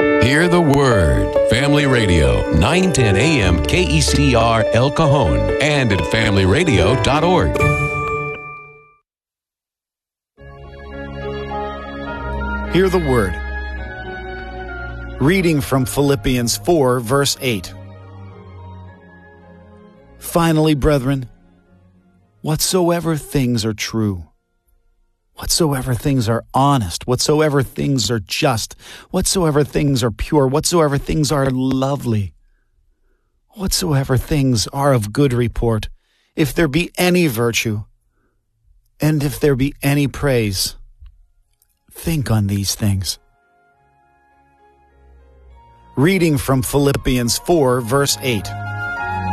Hear the Word. Family Radio, 910 a.m. KECR El Cajon and at familyradio.org. Hear the Word. Reading from Philippians 4, verse 8. Finally, brethren, whatsoever things are true, whatsoever things are honest, whatsoever things are just, whatsoever things are pure, whatsoever things are lovely, whatsoever things are of good report, if there be any virtue, and if there be any praise, think on these things. Reading from Philippians 4, verse 8.